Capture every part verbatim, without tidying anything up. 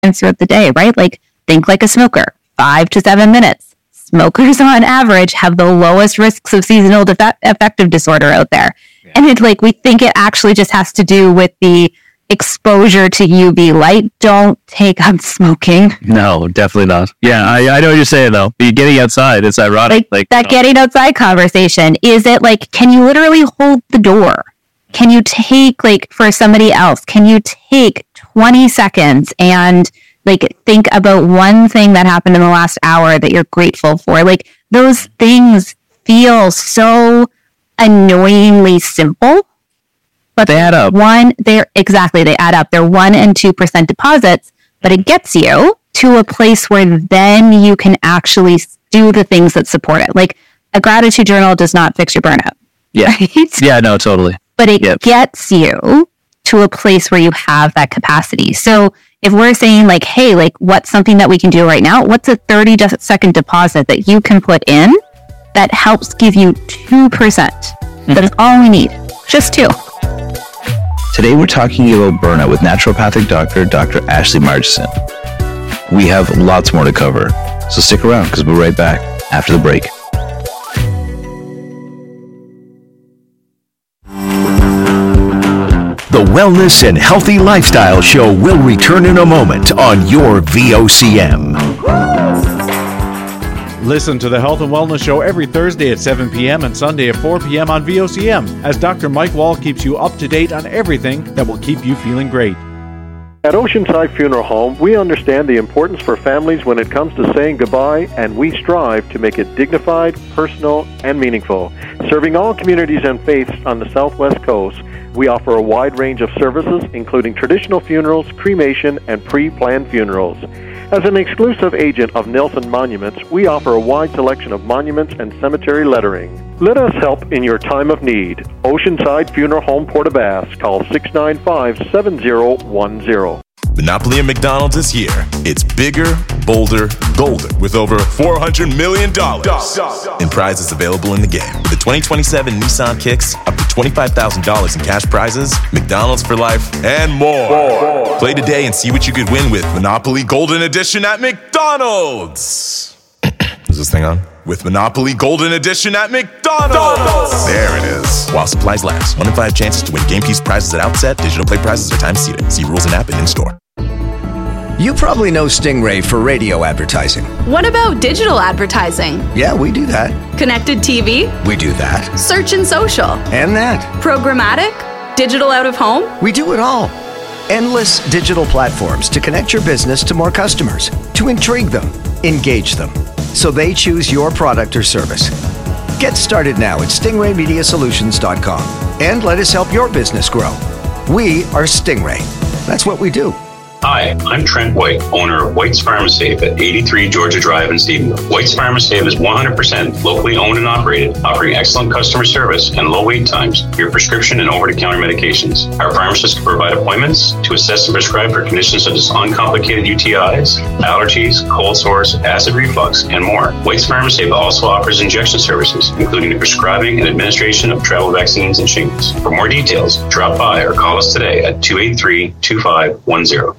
throughout the day, right? Like, think like a smoker, five to seven minutes. Smokers on average have the lowest risks of seasonal def- affective disorder out there. Yeah. And it's like, we think it actually just has to do with the exposure to U V light. Don't take up smoking. No, definitely not. Yeah, I, I know what you're saying though. You're getting outside. It's ironic. Like, like that you know. getting outside conversation. Is it like, can you literally hold the door? Can you take, like, for somebody else, can you take twenty seconds and like think about one thing that happened in the last hour that you're grateful for? Like, those things feel so annoyingly simple, but they add up. One, they're exactly, they add up. They're one and two percent deposits, but it gets you to a place where then you can actually do the things that support it. Like, a gratitude journal does not fix your burnout. Yeah. Right? Yeah, no, totally. But it yep. gets you to a place where you have that capacity. So if we're saying like, hey, like, what's something that we can do right now? What's a thirty second deposit that you can put in that helps give you two percent? Mm-hmm. That's all we need. Just two. Today we're talking about burnout with naturopathic doctor, Doctor Ashley Margeson. We have lots more to cover, so stick around because we'll be right back after the break. The Wellness and Healthy Lifestyle Show will return in a moment on your V O C M. Listen to the Health and Wellness Show every Thursday at seven p.m. and Sunday at four p.m. on V O C M as Doctor Mike Wall keeps you up to date on everything that will keep you feeling great. At Oceanside Funeral Home, we understand the importance for families when it comes to saying goodbye, and we strive to make it dignified, personal, and meaningful. Serving all communities and faiths on the Southwest Coast, we offer a wide range of services, including traditional funerals, cremation, and pre-planned funerals. As an exclusive agent of Nelson Monuments, we offer a wide selection of monuments and cemetery lettering. Let us help in your time of need. Oceanside Funeral Home, Port-aux-Basques. Call six nine five, seven zero one zero. Monopoly at McDonald's is here. It's bigger, bolder, golden, with over four hundred million dollars in prizes available in the game. With the twenty twenty-seven Nissan Kicks, up to twenty-five thousand dollars in cash prizes, McDonald's for life, and more. more. Play today and see what you could win with Monopoly Golden Edition at McDonald's. Is this thing on? With Monopoly Golden Edition at McDonald's. There it is. While supplies last. One in five chances to win game piece prizes at outset. Digital play prizes are time seated. See rules and app and in-store. You probably know Stingray for radio advertising. What about digital advertising? Yeah, we do that. Connected T V? We do that. Search and social? And that. Programmatic? Digital out of home? We do it all. Endless digital platforms to connect your business to more customers, to intrigue them, engage them, so they choose your product or service. Get started now at stingray media solutions dot com and let us help your business grow. We are Stingray. That's what we do. Hi, I'm Trent White, owner of White's Pharmasafe at eighty-three Georgia Drive in Stephenville. White's Pharmasafe is one hundred percent locally owned and operated, offering excellent customer service and low wait times for your prescription and over-the-counter medications. Our pharmacists can provide appointments to assess and prescribe for conditions such as uncomplicated U T Is, allergies, cold sores, acid reflux, and more. White's Pharmasafe also offers injection services, including the prescribing and administration of travel vaccines and shingles. For more details, drop by or call us today at two eight three, two five one zero.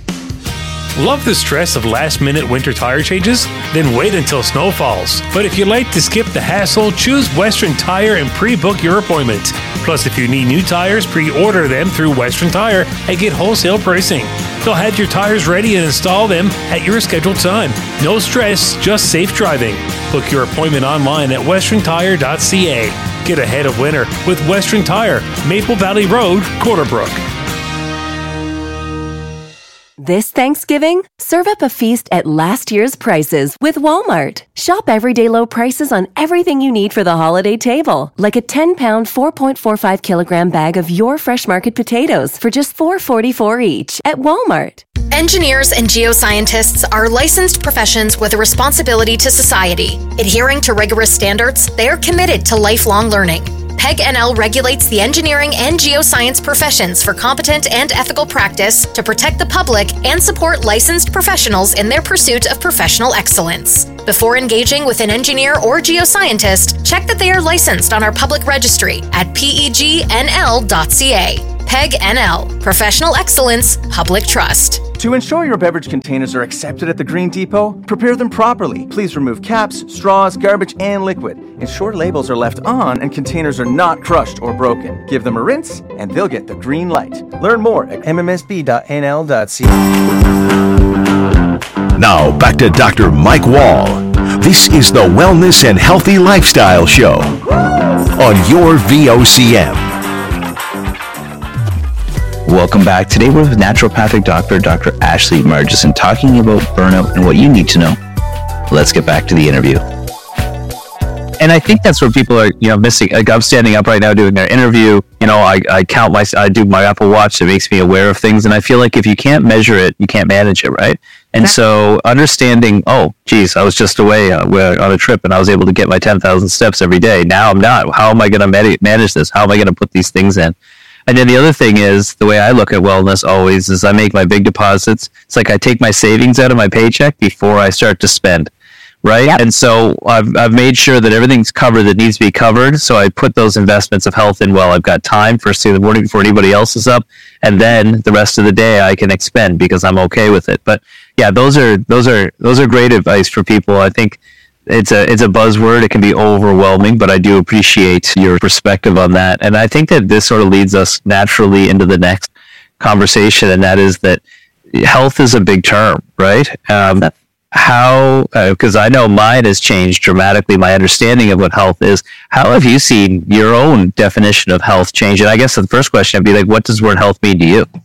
Love the stress of last-minute winter tire changes? Then wait until snow falls. But if you like to skip the hassle, choose Western Tire and pre-book your appointment. Plus, if you need new tires, pre-order them through Western Tire and get wholesale pricing. They'll have your tires ready and install them at your scheduled time. No stress, just safe driving. Book your appointment online at western tire dot c a. Get ahead of winter with Western Tire, Maple Valley Road, Corderbrook. This Thanksgiving, serve up a feast at last year's prices with Walmart. Shop everyday low prices on everything you need for the holiday table, like a ten pound, four point four five kilogram bag of your Fresh Market potatoes for just four forty-four each at Walmart. Engineers and geoscientists are licensed professions with a responsibility to society. Adhering to rigorous standards, they are committed to lifelong learning. P E G N L regulates the engineering and geoscience professions for competent and ethical practice to protect the public and support licensed professionals in their pursuit of professional excellence. Before engaging with an engineer or geoscientist, check that they are licensed on our public registry at P E G N L dot C A. Peg N L. Professional excellence, public trust. To ensure your beverage containers are accepted at the Green Depot, prepare them properly. Please remove caps, straws, garbage, and liquid. Ensure labels are left on and containers are not crushed or broken. Give them a rinse and they'll get the green light. Learn more at m m s b dot n l dot c a. Now back to Doctor Mike Wall. This is the Wellness and Healthy Lifestyle Show on your V O C M. Welcome back. Today we're with naturopathic doctor, Doctor Ashley Margison, talking about burnout and what you need to know. Let's get back to the interview. And I think that's where people are, you know, missing. Like I'm standing up right now doing their interview. You know, I, I count my, I do my Apple Watch. It makes me aware of things. And I feel like if you can't measure it, you can't manage it, right? And so understanding, oh, geez, I was just away uh, on a trip and I was able to get my ten thousand steps every day. Now I'm not. How am I going to med- manage this? How am I going to put these things in? And then the other thing is, the way I look at wellness always is I make my big deposits. It's like I take my savings out of my paycheck before I start to spend, right? Yep. And so I've I've made sure that everything's covered that needs to be covered. So I put those investments of health in while I've got time, first thing in the morning before anybody else is up. And then the rest of the day I can expend because I'm okay with it. But yeah, those are those are those are great advice for people. I think It's a it's a buzzword. It can be overwhelming, but I do appreciate your perspective on that. And I think that this sort of leads us naturally into the next conversation, and that is that health is a big term, right? Um, how, because uh, I know mine has changed dramatically, my understanding of what health is. How have you seen your own definition of health change? And I guess the first question would be like, what does the word health mean to you?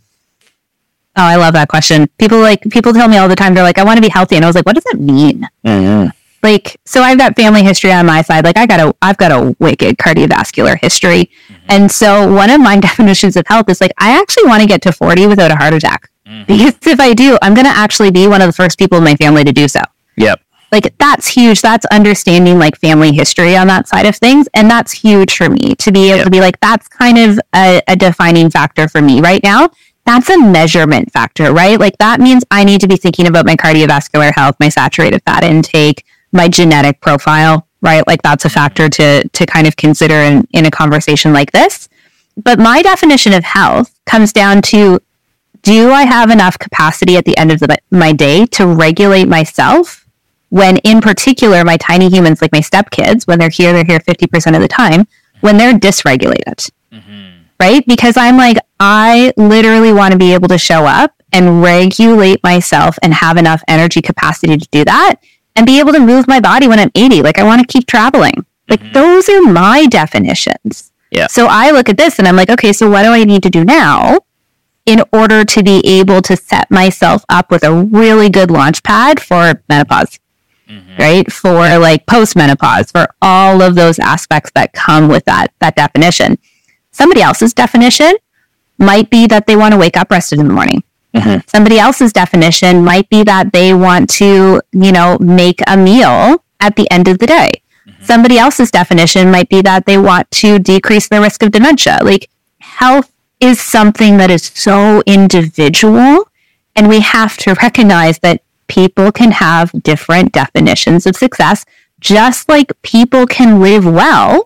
Oh, I love that question. People like people tell me all the time, they're like, I want to be healthy. And I was like, what does it mean? Mm-hmm. Like, so I've got family history on my side. Like I got a, I've got a wicked cardiovascular history. Mm-hmm. And so one of my definitions of health is like, I actually want to get to forty without a heart attack. Mm-hmm. Because if I do, I'm going to actually be one of the first people in my family to do so. Yep. Like that's huge. That's understanding like family history on that side of things. And that's huge for me to be able yep. to be like, that's kind of a, a defining factor for me right now. That's a measurement factor, right? Like that means I need to be thinking about my cardiovascular health, my saturated fat intake, my genetic profile, right? Like that's a factor to to kind of consider in, in a conversation like this. But my definition of health comes down to, do I have enough capacity at the end of the, my day to regulate myself when in particular my tiny humans, like my stepkids, when they're here, they're here fifty percent of the time, when they're dysregulated, mm-hmm. right? Because I'm like, I literally want to be able to show up and regulate myself and have enough energy capacity to do that. And be able to move my body when I'm eighty. Like I want to keep traveling. Like mm-hmm. those are my definitions. Yeah. So I look at this and I'm like, okay, so what do I need to do now in order to be able to set myself up with a really good launch pad for menopause, mm-hmm. right? For like post-menopause, for all of those aspects that come with that, that definition. Somebody else's definition might be that they want to wake up rested in the morning. Mm-hmm. Somebody else's definition might be that they want to, you know, make a meal at the end of the day. Mm-hmm. Somebody else's definition might be that they want to decrease the risk of dementia. Like health is something that is so individual, and we have to recognize that people can have different definitions of success, just like people can live well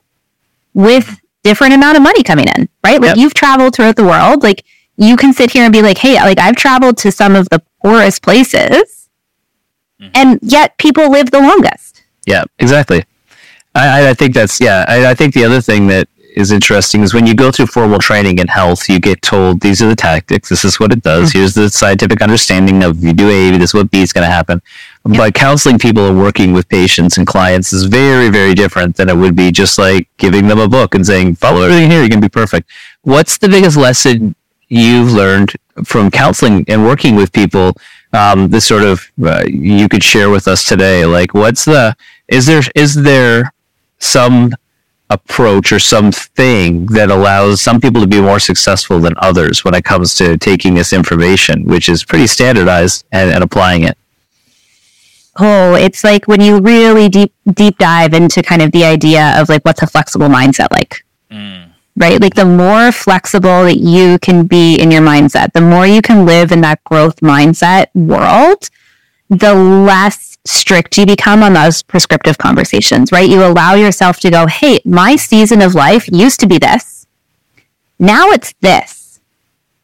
with different amount of money coming in, right? Like yep. you've traveled throughout the world, like you can sit here and be like, hey, like I've traveled to some of the poorest places, mm-hmm. and yet people live the longest. Yeah, exactly. I, I think that's, yeah, I, I think the other thing that is interesting is when you go through formal training in health, you get told these are the tactics, this is what it does, mm-hmm. here's the scientific understanding of if you do A, this is what B is going to happen. Yeah. But counseling people and working with patients and clients is very, very different than it would be just like giving them a book and saying, follow everything here, you can be perfect. What's the biggest lesson you've learned from counseling and working with people, um, this sort of, uh, you could share with us today? Like, what's the, is there, is there some approach or something that allows some people to be more successful than others when it comes to taking this information, which is pretty standardized, and, and applying it? Oh, it's like when you really deep, deep dive into kind of the idea of like, what's a flexible mindset like? Mm. Right? Like the more flexible that you can be in your mindset, the more you can live in that growth mindset world, the less strict you become on those prescriptive conversations, right? You allow yourself to go, hey, my season of life used to be this. Now it's this.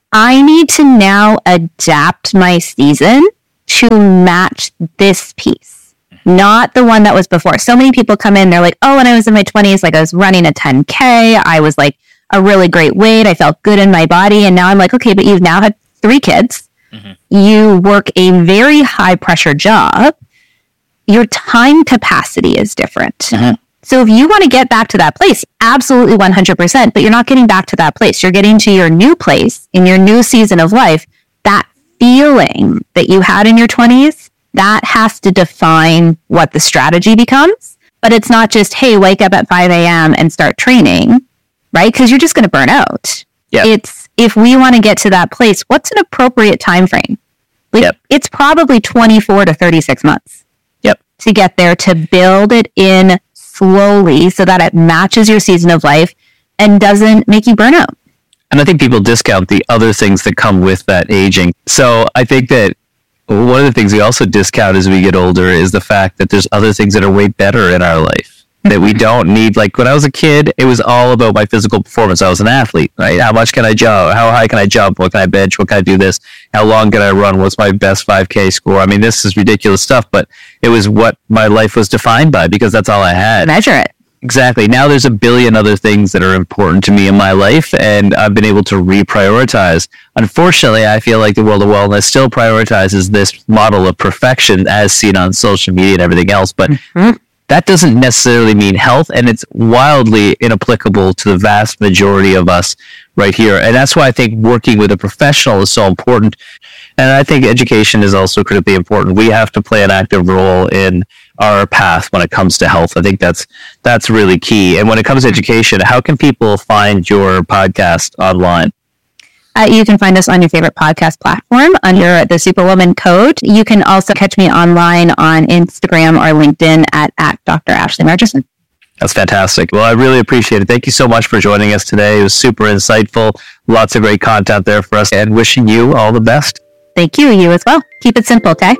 I need to now adapt my season to match this piece, not the one that was before. So many people come in, they're like, oh, when I was in my twenties, like I was running a ten K. I was like a really great weight. I felt good in my body. And now I'm like, okay, but you've now had three kids. Mm-hmm. You work a very high pressure job. Your time capacity is different. Mm-hmm. So if you want to get back to that place, absolutely one hundred percent, but you're not getting back to that place. You're getting to your new place in your new season of life. That feeling that you had in your twenties, that has to define what the strategy becomes. But it's not just, hey, wake up at five a.m. and start training, right? Because you're just going to burn out. Yep. It's, if we want to get to that place, what's an appropriate time frame? Like, yep. It's probably twenty-four to thirty-six months. Yep. To get there, to build it in slowly so that it matches your season of life and doesn't make you burn out. And I think people discount the other things that come with that aging. So I think that one of the things we also discount as we get older is the fact that there's other things that are way better in our life that we don't need. Like when I was a kid, it was all about my physical performance. I was an athlete, right? How much can I jump? How high can I jump? What can I bench? What can I do this? How long can I run? What's my best five K score? I mean, this is ridiculous stuff, but it was what my life was defined by because that's all I had. Measure it. Exactly. Now there's a billion other things that are important to me in my life, and I've been able to reprioritize. Unfortunately, I feel like the world of wellness still prioritizes this model of perfection as seen on social media and everything else, but mm-hmm. that doesn't necessarily mean health, and it's wildly inapplicable to the vast majority of us right here. And that's why I think working with a professional is so important. And I think education is also critically important. We have to play an active role in our path when it comes to health. I think that's that's really key. And when it comes to education, how can people find your podcast online? Uh, you can find us on your favorite podcast platform under the Superwoman Code. You can also catch me online on Instagram or LinkedIn at, at Doctor Ashley Margison. That's fantastic. Well, I really appreciate it. Thank you so much for joining us today. It was super insightful. Lots of great content there for us, and wishing you all the best. Thank you. You as well. Keep it simple, okay?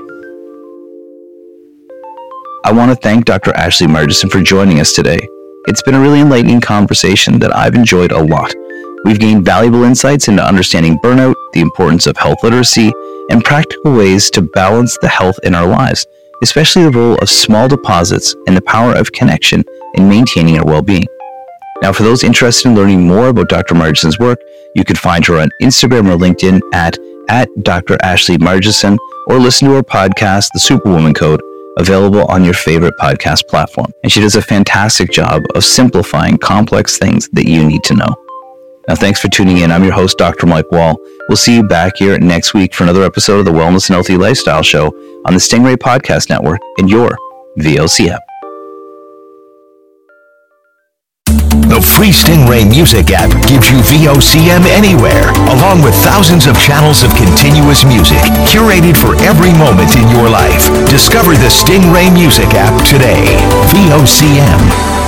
I want to thank Doctor Ashley Margison for joining us today. It's been a really enlightening conversation that I've enjoyed a lot. We've gained valuable insights into understanding burnout, the importance of health literacy, and practical ways to balance the health in our lives, especially the role of small deposits and the power of connection in maintaining our well-being. Now, for those interested in learning more about Doctor Margison's work, you can find her on Instagram or LinkedIn at, at Doctor Ashley Margison, or listen to her podcast, The Superwoman Code, available on your favorite podcast platform. And she does a fantastic job of simplifying complex things that you need to know. Now, thanks for tuning in. I'm your host, Doctor Mike Wall. We'll see you back here next week for another episode of the Wellness and Healthy Lifestyle Show on the Stingray Podcast Network and your V O C M. The free Stingray Music app gives you V O C M anywhere, along with thousands of channels of continuous music, curated for every moment in your life. Discover the Stingray Music app today. V O C M.